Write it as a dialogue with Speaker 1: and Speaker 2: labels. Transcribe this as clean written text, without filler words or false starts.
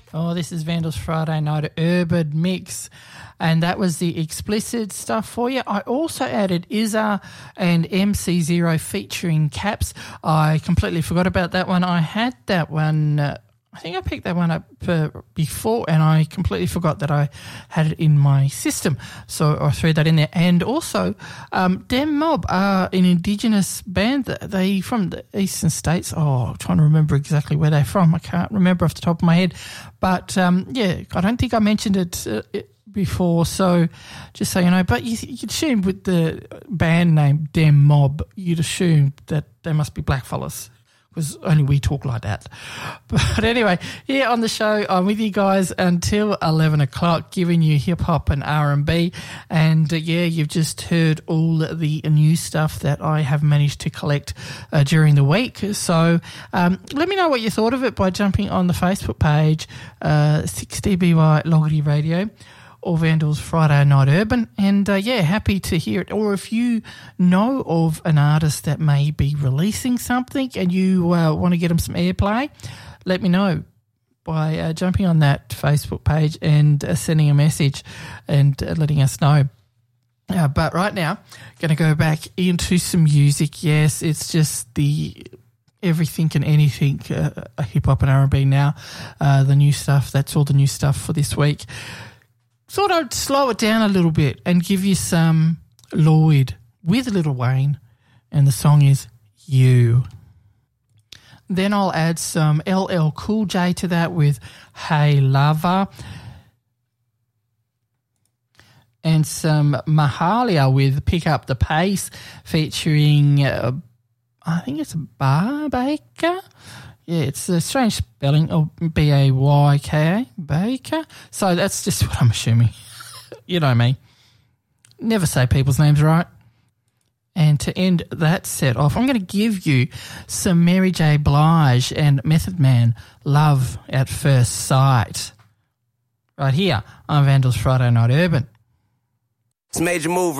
Speaker 1: Oh, this is Vandals Friday Night Urban Mix, and that was the explicit stuff for you. I also added Izza and MC0 featuring Caps. I completely forgot about that one. I had that one, I think I picked that one up before, and I completely forgot that I had it in my system, so I threw that in there. And also, Dem Mob are an Indigenous band. They from the eastern states. Oh, I'm trying to remember exactly where they're from. I can't remember off the top of my head. But, yeah, I don't think I mentioned it before, so just so you know. But you'd assume with the band name Dem Mob, you'd assume that they must be blackfellas, because only we talk like that. But anyway, here on the show, I'm with you guys until 11 o'clock, giving you hip-hop and R&B. And, yeah, you've just heard all the new stuff that I have managed to collect during the week. So let me know what you thought of it by jumping on the Facebook page, 6DBY Logarty Radio, or Vandals Friday Night Urban, and yeah, happy to hear it. Or if you know of an artist that may be releasing something and you want to get them some airplay, let me know by jumping on that Facebook page and sending a message and letting us know. But right now, going to go back into some music. Yes, it's just the everything and anything hip-hop and R&B now. The new stuff, that's all the new stuff for this week. Thought I'd slow it down a little bit and give you some Lloyd with Lil Wayne, and the song is You. Then I'll add some LL Cool J to that with Hey Lover, and some Mahalia with Pick Up the Pace featuring, I think it's Baker. Yeah, it's a strange spelling, or B-A-Y-K-A, Baker. So that's just what I'm assuming. You know me. Never say people's names right. And to end that set off, I'm going to give you some Mary J. Blige and Method Man, Love at First Sight. Right here on Vandals Friday Night Urban.
Speaker 2: It's a major move.